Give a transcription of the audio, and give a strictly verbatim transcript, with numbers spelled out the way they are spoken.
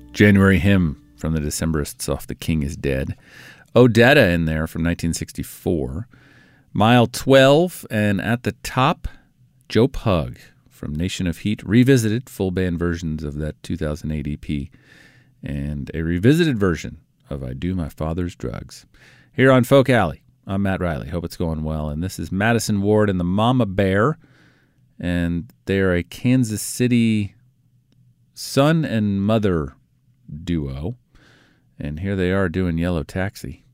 January Hymn from the Decemberists off The King is Dead. Odetta in there from nineteen sixty-four. Mile twelve, and at the top, Joe Pug from Nation of Heat, revisited, full band versions of that two thousand eight E P, and a revisited version of I Do My Father's Drugs. Here on Folk Alley, I'm Matt Riley. Hope it's going well. And this is Madison Ward and the Mama Bear, and they are a Kansas City son and mother duo. And here they are doing Yellow Taxi.